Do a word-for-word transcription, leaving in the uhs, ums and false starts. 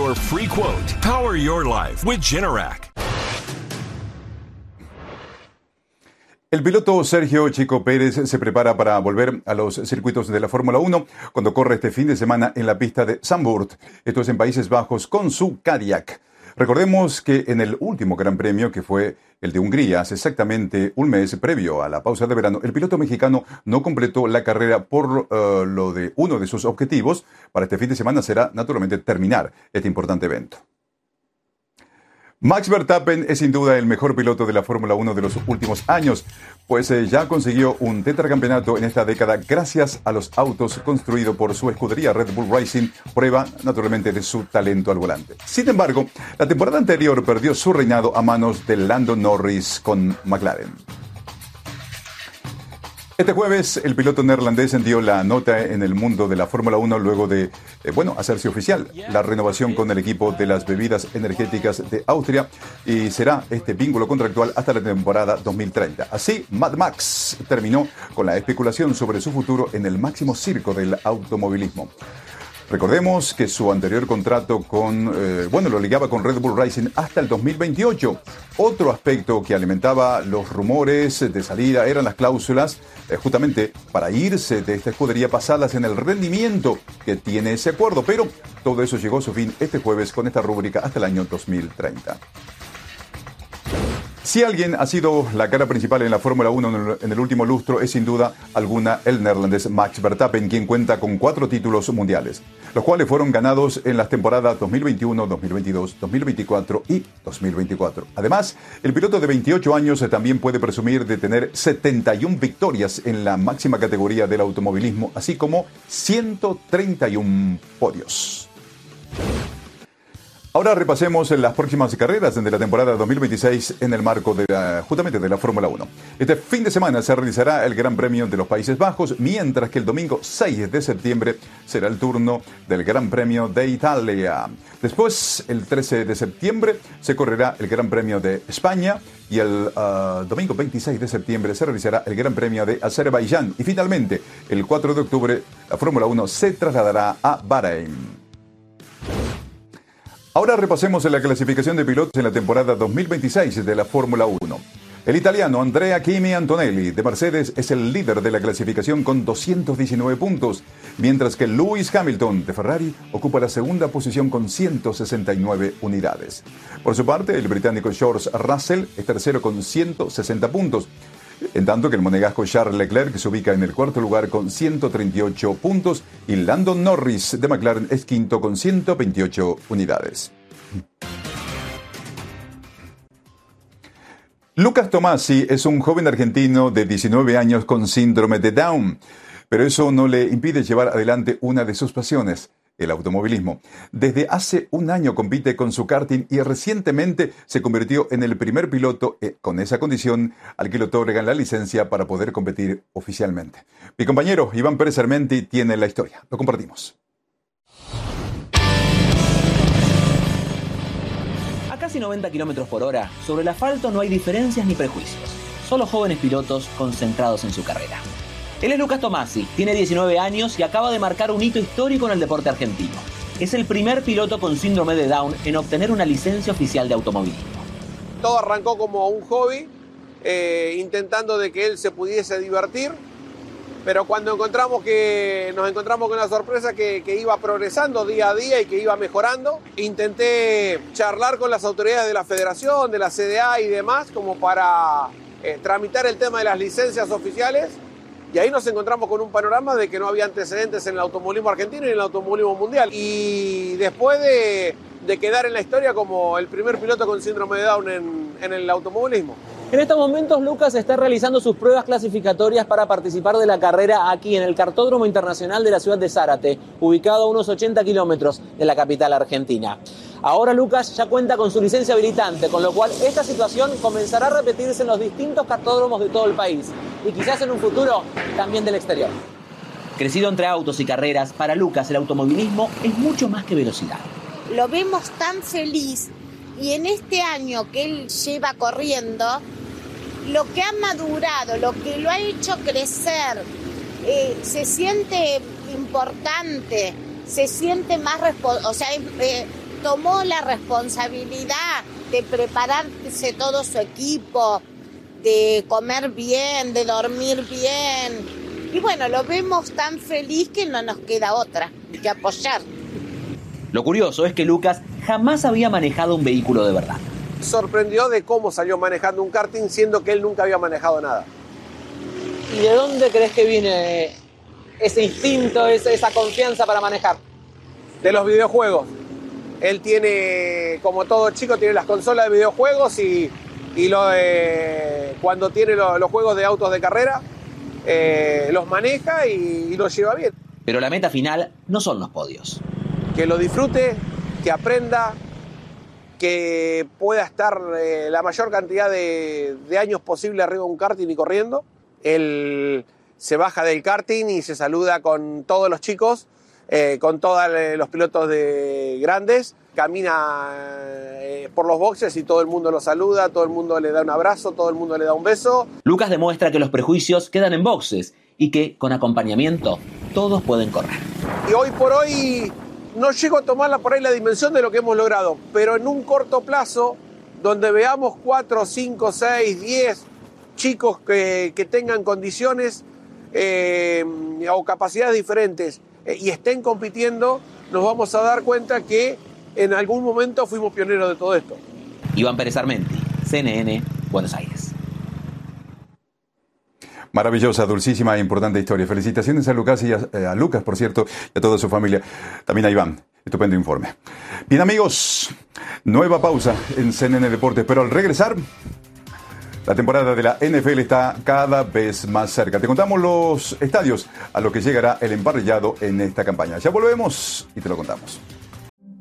your free quote. Power your life with Generac. El piloto Sergio Checo Pérez se prepara para volver a los circuitos de la Fórmula uno cuando corre este fin de semana en la pista de Zandvoort. Esto es en Países Bajos con su Cadillac. Recordemos que en el último Gran Premio, que fue el de Hungría, hace exactamente un mes previo a la pausa de verano, el piloto mexicano no completó la carrera por uh, lo de uno de sus objetivos. Para este fin de semana será, naturalmente, terminar este importante evento. Max Verstappen es sin duda el mejor piloto de la Fórmula uno de los últimos años, pues eh, ya consiguió un tetracampeonato en esta década gracias a los autos construidos por su escudería Red Bull Racing, prueba naturalmente de su talento al volante. Sin embargo, la temporada anterior perdió su reinado a manos de Lando Norris con McLaren. Este jueves, el piloto neerlandés dio la nota en el mundo de la Fórmula uno luego de, eh, bueno, hacerse oficial la renovación con el equipo de las bebidas energéticas de Austria y será este vínculo contractual hasta la temporada dos mil treinta. Así, Mad Max terminó con la especulación sobre su futuro en el máximo circo del automovilismo. Recordemos que su anterior contrato con, eh, bueno, lo ligaba con Red Bull Racing hasta el dos mil veintiocho. Otro aspecto que alimentaba los rumores de salida eran las cláusulas, eh, justamente para irse de esta escudería basadas en el rendimiento que tiene ese acuerdo. Pero todo eso llegó a su fin este jueves con esta rúbrica hasta el año dos mil treinta. Si alguien ha sido la cara principal en la Fórmula uno en el último lustro, es sin duda alguna el neerlandés Max Verstappen, quien cuenta con cuatro títulos mundiales, los cuales fueron ganados en las temporadas dos mil veintiuno, dos mil veintidós, dos mil veinticuatro y dos mil veinticuatro. Además, el piloto de veintiocho años también puede presumir de tener setenta y una victorias en la máxima categoría del automovilismo, así como ciento treinta y uno podios. Ahora repasemos las próximas carreras de la temporada dos mil veintiséis en el marco de la, justamente de la Fórmula uno. Este fin de semana se realizará el Gran Premio de los Países Bajos, mientras que el domingo seis de septiembre será el turno del Gran Premio de Italia. Después, el trece de septiembre, se correrá el Gran Premio de España y el uh, domingo veintiséis de septiembre se realizará el Gran Premio de Azerbaiyán. Y finalmente, el cuatro de octubre, la Fórmula uno se trasladará a Bahrein. Ahora repasemos la clasificación de pilotos en la temporada dos mil veintiséis de la Fórmula uno. El italiano Andrea Kimi Antonelli de Mercedes es el líder de la clasificación con doscientos diecinueve puntos, mientras que Lewis Hamilton de Ferrari ocupa la segunda posición con ciento sesenta y nueve unidades. Por su parte, el británico George Russell es tercero con ciento sesenta puntos, en tanto que el monegasco Charles Leclerc se ubica en el cuarto lugar con ciento treinta y ocho puntos y Lando Norris de McLaren es quinto con ciento veintiocho unidades. Lucas Tomasi es un joven argentino de diecinueve años con síndrome de Down, pero eso no le impide llevar adelante una de sus pasiones, el automovilismo. Desde hace un año compite con su karting y recientemente se convirtió en el primer piloto eh, con esa condición al que le otorgan la licencia para poder competir oficialmente. Mi compañero Iván Pérez Armenti tiene la historia. Lo compartimos. A casi noventa kilómetros por hora, sobre el asfalto no hay diferencias ni prejuicios. Solo jóvenes pilotos concentrados en su carrera. Él es Lucas Tomasi, tiene diecinueve años y acaba de marcar un hito histórico en el deporte argentino. Es el primer piloto con síndrome de Down en obtener una licencia oficial de automovilismo. Todo arrancó como un hobby, eh, intentando de que él se pudiese divertir, pero cuando encontramos que, nos encontramos con una sorpresa que, que iba progresando día a día y que iba mejorando, intenté charlar con las autoridades de la federación, de la C D A y demás, como para eh, tramitar el tema de las licencias oficiales. Y ahí nos encontramos con un panorama de que no había antecedentes en el automovilismo argentino y en el automovilismo mundial. Y después de, de quedar en la historia como el primer piloto con síndrome de Down en, en el automovilismo. En estos momentos Lucas está realizando sus pruebas clasificatorias para participar de la carrera aquí en el Kartódromo Internacional de la ciudad de Zárate, ubicado a unos ochenta kilómetros de la capital argentina. Ahora Lucas ya cuenta con su licencia habilitante, con lo cual esta situación comenzará a repetirse en los distintos cartódromos de todo el país y quizás en un futuro también del exterior. Crecido entre autos y carreras, para Lucas el automovilismo es mucho más que velocidad. Lo vemos tan feliz y en este año que él lleva corriendo, lo que ha madurado, lo que lo ha hecho crecer, eh, se siente importante, se siente más responsable, o sea, eh, tomó la responsabilidad de prepararse todo su equipo, de comer bien, de dormir bien. Y bueno, lo vemos tan feliz que no nos queda otra que apoyar. Lo curioso es que Lucas jamás había manejado un vehículo de verdad. Sorprendió de cómo salió manejando un karting siendo que él nunca había manejado nada. ¿Y de dónde crees que viene ese instinto, esa confianza para manejar? De los videojuegos. Él tiene, como todo chico, tiene las consolas de videojuegos y, y lo, eh, cuando tiene lo, los juegos de autos de carrera, eh, los maneja y, y los lleva bien. Pero la meta final no son los podios. Que lo disfrute, que aprenda, que pueda estar eh, la mayor cantidad de, de años posible arriba de un karting y corriendo. Él se baja del karting y se saluda con todos los chicos, eh, con todos los pilotos de grandes. Camina eh, por los boxes y todo el mundo lo saluda, todo el mundo le da un abrazo, todo el mundo le da un beso. Lucas demuestra que los prejuicios quedan en boxes y que con acompañamiento todos pueden correr. Y hoy por hoy no llego a tomarla por ahí la dimensión de lo que hemos logrado, pero en un corto plazo, donde veamos cuatro, cinco, seis, diez chicos que, que tengan condiciones eh, o capacidades diferentes eh, y estén compitiendo, nos vamos a dar cuenta que en algún momento fuimos pioneros de todo esto. Iván Pérez Armenti, C N N, Buenos Aires. Maravillosa, dulcísima e importante historia. Felicitaciones a Lucas, y a, eh, a Lucas, por cierto, y a toda su familia. También a Iván. Estupendo informe. Bien, amigos, nueva pausa en C N N Deportes, pero al regresar, la temporada de la N F L está cada vez más cerca. Te contamos los estadios a los que llegará el emparrillado en esta campaña. Ya volvemos y te lo contamos.